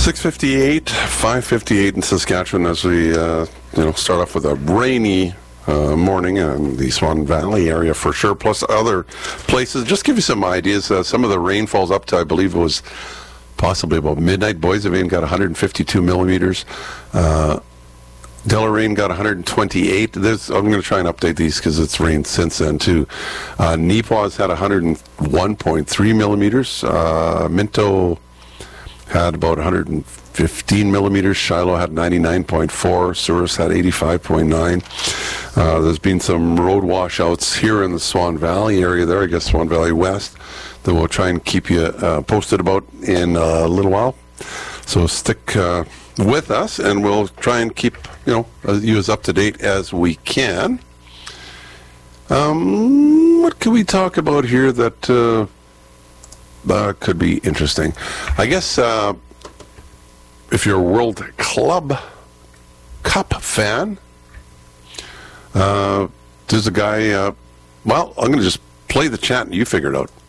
6:58, 5:58 in Saskatchewan as we start off with a rainy morning in the Swan Valley area for sure, plus other places. Just give you some ideas. Some of the rainfalls up to, I believe it was possibly about midnight. Boissevain got 152 millimeters. Deloraine got 128. I'm going to try and update these because it's rained since then too. Neepawa's had 101.3 millimeters. Minto had about 115 millimeters. Shiloh had 99.4. Souris had 85.9. There's been some road washouts here in the Swan Valley area there, I guess Swan Valley West, that we'll try and keep you posted about in a little while. So stick with us, and we'll try and keep you as up to date as we can. What can we talk about here that could be interesting? I guess if you're a World Club Cup fan, there's a guy. I'm going to just play the chat and you figure it out.